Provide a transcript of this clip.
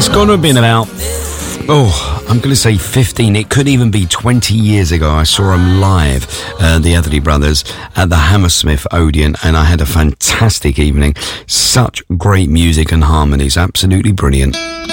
got to have been about, I'm going to say 15. It could even be 20 years ago. I saw them live, the Etherly Brothers, at the Hammersmith Odeon, and I had a fantastic evening. Such great music and harmonies. Absolutely brilliant.